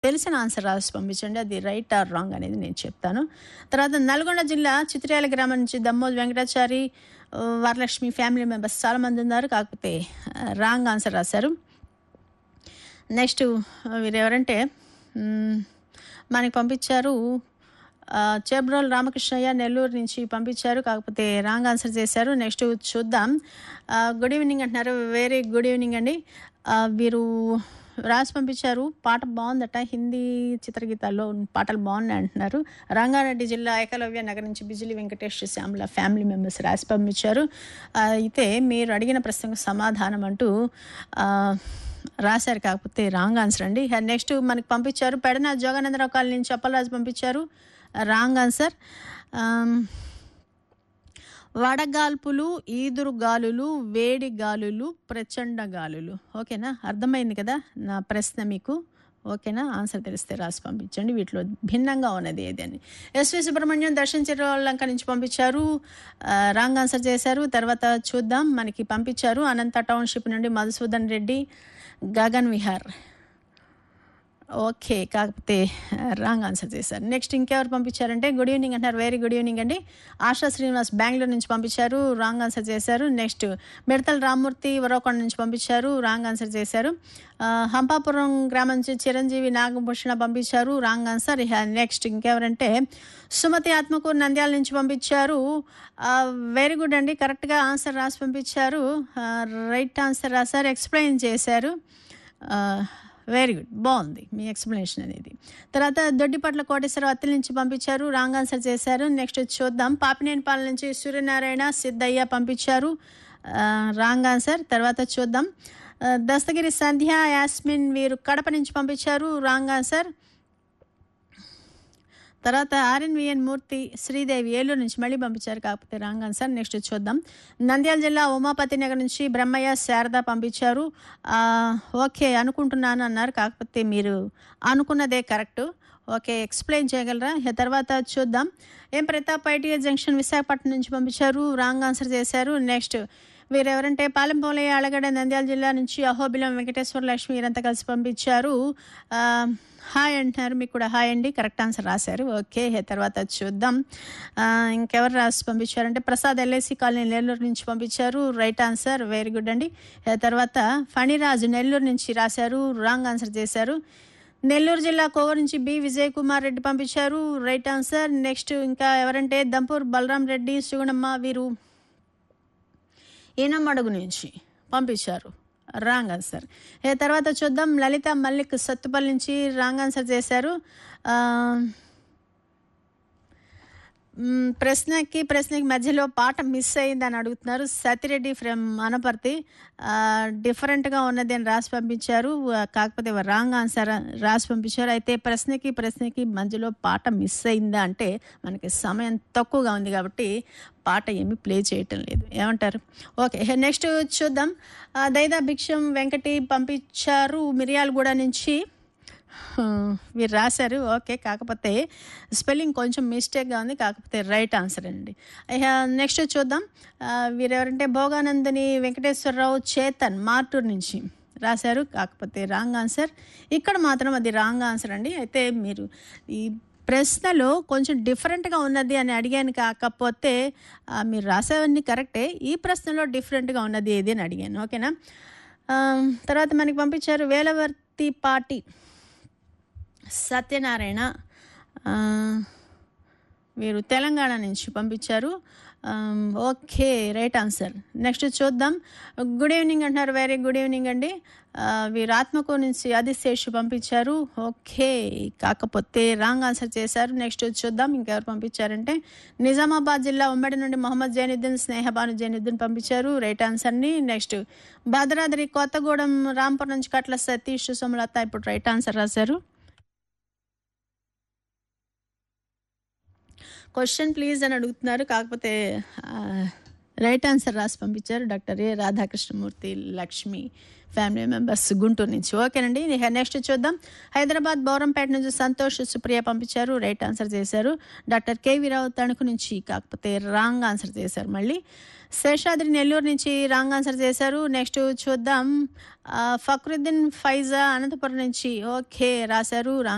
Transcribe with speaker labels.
Speaker 1: తెలిసిన ఆన్సర్ రాసి పంపించండి. అది రైట్ ఆర్ రాంగ్ అనేది నేను చెప్తాను. తర్వాత నల్గొండ జిల్లా చిత్ర్యాల గ్రామం నుంచి దమ్మోజు వెంకటాచారి, వరలక్ష్మి ఫ్యామిలీ మెంబర్స్ చాలామంది ఉన్నారు. కాకపోతే రాంగ్ ఆన్సర్ రాశారు. నెక్స్ట్ వీరెవరంటే మనకి పంపించారు చేబ్రోల్ రామకృష్ణయ్య నెల్లూరు నుంచి పంపించారు. కాకపోతే రాంగ్ ఆన్సర్ చేశారు. నెక్స్ట్ చూద్దాం. గుడ్ ఈవినింగ్ అంటున్నారు. వెరీ గుడ్ ఈవినింగ్ అండి. వీరు రాసి పంపించారు పాట బాగుందట, హిందీ చిత్రగీతాల్లో పాటలు బాగున్నాయి అంటున్నారు. రంగారెడ్డి జిల్లా ఏకలవ్య నగర్ నుంచి బిజిలి వెంకటేష్ శ్యామల ఫ్యామిలీ మెంబర్స్ రాసి పంపించారు. అయితే మీరు అడిగిన ప్రశ్నకు సమాధానం అంటూ రాశారు. కాకపోతే రాంగ్ ఆన్సర్ అండి. నెక్స్ట్ మనకి పంపించారు పెడన జోగానందరావు కాలనీ నుంచి అప్పలరాజు పంపించారు. Wrong answer. వడగాల్పులు, ఈదురు గాలులు, వేడి గాలులు, ప్రచండ గాలులు. ఓకేనా, అర్థమైంది కదా నా ప్రశ్న మీకు? ఓకేనా, ఆన్సర్ తెలిస్తే రాసి పంపించండి. వీటిలో భిన్నంగా ఉన్నది ఏది అని. ఎస్వి సుబ్రహ్మణ్యం దర్శన్ చిరలంక నుంచి పంపించారు. రాంగ్ ఆన్సర్ చేశారు. తర్వాత చూద్దాం. మనకి పంపించారు అనంత టౌన్షిప్ నుండి మధుసూదన్ రెడ్డి, గగన్ విహార్. ఓకే, కాకపోతే రాంగ్ ఆన్సర్ చేశారు. నెక్స్ట్ ఇంకెవరు పంపించారంటే గుడ్ ఈవినింగ్ అంటారు. వెరీ గుడ్ ఈవినింగ్ అండి. ఆశా శ్రీనివాస్ బెంగళూరు నుంచి పంపించారు. రాంగ్ ఆన్సర్ చేశారు. నెక్స్ట్ మిడతల రామ్మూర్తి వరవకొండ నుంచి పంపించారు. రాంగ్ ఆన్సర్ చేశారు. హంపాపురం గ్రామం నుంచి చిరంజీవి నాగభూషణ పంపించారు. Wrong answer. Next ఇంకెవరంటే Sumathi Atmakur Nandyal నుంచి పంపించారు. వెరీ గుడ్ అండి, కరెక్ట్గా ఆన్సర్ రాసి పంపించారు. రైట్ ఆన్సర్ రాశారు, ఎక్స్ప్లెయిన్ చేశారు. వెరీ గుడ్, బాగుంది మీ ఎక్స్ప్లెనేషన్ అనేది. తర్వాత దొడ్డిపట్ల కోటేశ్వరరావు అత్తిలి నుంచి పంపించారు. రాంగ్ ఆన్సర్ చేశారు. నెక్స్ట్ చూద్దాం. పాపినేనిపాలెం నుంచి సూర్యనారాయణ సిద్ధయ్య పంపించారు. Wrong answer. తర్వాత చూద్దాం. దస్తగిరి సంధ్య యాస్మిన్ వీరు కడప నుంచి పంపించారు. Wrong answer. తర్వాత ఆర్ఎన్విఎన్ మూర్తి శ్రీదేవి ఏలూరు నుంచి మళ్ళీ పంపించారు. కాకపోతే రాంగ్ ఆన్సర్. నెక్స్ట్ చూద్దాం. నంద్యాల జిల్లా ఉమాపతి నగర్ నుంచి బ్రహ్మయ్య శారద పంపించారు. ఓకే అనుకుంటున్నాను అన్నారు. కాకపోతే మీరు అనుకున్నదే కరెక్ట్. ఓకే, ఎక్స్ప్లెయిన్ చేయగలరా? తర్వాత చూద్దాం. ఎం ప్రతాప్ ఐటీఐ జంక్షన్ విశాఖపట్నం నుంచి పంపించారు. రాంగ్ ఆన్సర్ చేశారు. నెక్స్ట్ వీరెవరంటే పాలెంపోలయ్య అలగడ నంద్యాల జిల్లా నుంచి అహోబిలం వెంకటేశ్వర లక్ష్మి వీరంతా కలిసి పంపించారు. హాయ్ అంటున్నారు. మీకు కూడా హాయ్ అండి, కరెక్ట్ ఆన్సర్ రాశారు. ఓకే, తర్వాత చూద్దాం. ఇంకెవరు రాసి పంపించారంటే ప్రసాద్ ఎల్ఐసి కాలనీ నెల్లూరు నుంచి పంపించారు. రైట్ ఆన్సర్, వెరీ గుడ్ అండి. తర్వాత ఫణిరాజు నెల్లూరు నుంచి రాశారు. రాంగ్ ఆన్సర్ చేశారు. నెల్లూరు జిల్లా కోవూరు నుంచి బి విజయ్ కుమార్ రెడ్డి పంపించారు. Right answer. నెక్స్ట్ ఇంకా ఎవరంటే దంపూర్ బలరాం రెడ్డి సుగుణమ్మ వీరు ఈనమడుగు నుంచి పంపించారు. Wrong answer. తర్వాత చూద్దాం. లలిత మల్లిక్ సత్తుపల్లి నుంచి రాంగ్ ఆన్సర్ చేశారు. ప్రశ్నకి మధ్యలో పాట మిస్ అయిందని అడుగుతున్నారు. సతిరెడ్డి ఫ్రమ్ అనపర్తి. డిఫరెంట్గా ఉన్నది అని రాసి పంపించారు. కాకపోతే రాంగ్ ఆన్సర్ రాసి పంపించారు. అయితే ప్రశ్నకి మధ్యలో పాట మిస్ అయిందా అంటే మనకి సమయం తక్కువగా ఉంది కాబట్టి పాట ఏమీ ప్లే చేయటం లేదు. ఏమంటారు? ఓకే, నెక్స్ట్ చూద్దాం. దైదా భిక్షం వెంకటి పంపించారు మిర్యాలగూడ నుంచి. మీరు రాశారు. ఓకే, కాకపోతే స్పెల్లింగ్ కొంచెం మిస్టేక్గా ఉంది. కాకపోతే రైట్ ఆన్సర్ అండి. నెక్స్ట్ చూద్దాం. వీరెవరంటే భోగానందని వెంకటేశ్వరరావు చేతన్ మార్టూర్ నుంచి రాశారు. కాకపోతే రాంగ్ ఆన్సర్. ఇక్కడ మాత్రం అది రాంగ్ ఆన్సర్ అండి. అయితే మీరు ఈ ప్రశ్నలో కొంచెం డిఫరెంట్గా ఉన్నది అని అడిగాను. కాకపోతే మీరు రాసేవన్నీ కరెక్టే, ఈ ప్రశ్నలో డిఫరెంట్గా ఉన్నది ఏది అని అడిగాను. ఓకేనా. తర్వాత మనకి పంపించారు వేలవర్తిపాటి సత్యనారాయణ వీరు తెలంగాణ నుంచి పంపించారు. Okay, right answer. నెక్స్ట్ చూద్దాం. గుడ్ ఈవినింగ్ అంటున్నారు. వెరీ గుడ్ ఈవినింగ్ అండి. వీరు ఆత్మకూరు నుంచి ఆదిశేషు పంపించారు. ఓకే, కాకపోతే రాంగ్ ఆన్సర్ చేశారు. నెక్స్ట్ చూద్దాం. ఇంకెవరు పంపించారంటే నిజామాబాద్ జిల్లా ఉమ్మడి నుండి మొహమ్మద్ జైనుద్దీన్ స్నేహబాను జైనుద్దీన్ పంపించారు. రైట్ ఆన్సర్ని. నెక్స్ట్ భద్రాద్రి కొత్తగూడెం రాంపూర్ నుంచి కట్ల సతీష్ సుమలత ఇప్పుడు రైట్ ఆన్సర్ రాశారు. క్వశ్చన్ ప్లీజ్ అని అడుగుతున్నారు. కాకపోతే రైట్ ఆన్సర్ రాసి పంపించారు. డాక్టర్ ఏ రాధాకృష్ణమూర్తి లక్ష్మి ఫ్యామిలీ మెంబర్స్ గుంటూరు నుంచి. ఓకేనండి. నెక్స్ట్ చూద్దాం. హైదరాబాద్ బౌరంపేట నుంచి సంతోష్ సుప్రియ పంపించారు. రైట్ ఆన్సర్ చేశారు. డాక్టర్ కేవీ రావు తణుకు నుంచి. కాకపోతే రాంగ్ ఆన్సర్ చేశారు. మళ్ళీ శేషాద్రి నెల్లూరు నుంచి రాంగ్ ఆన్సర్ చేశారు. నెక్స్ట్ చూద్దాం. ఫక్రుద్దీన్ ఫైజా అనంతపురం నుంచి ఓకే రాశారు.